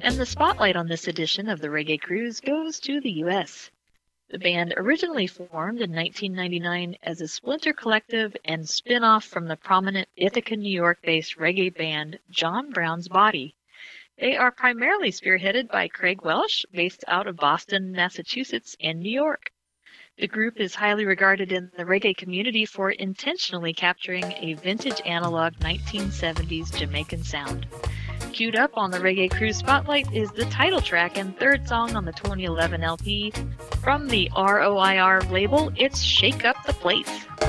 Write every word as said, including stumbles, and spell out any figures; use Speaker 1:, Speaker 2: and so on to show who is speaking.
Speaker 1: And the spotlight on this edition of the Reggae Cruise goes to the U S. The band originally formed in nineteen ninety-nine as a splinter collective and spin-off from the prominent Ithaca, New York-based reggae band John Brown's Body. They are primarily spearheaded by Craig Welsh, based out of Boston, Massachusetts, and New York. The group is highly regarded in the reggae community for intentionally capturing a vintage analog nineteen seventies Jamaican sound. Queued up on the Reggae Cruise Spotlight is the title track and third song on the twenty eleven L P. From the R O I R label, it's Shake Up the Place.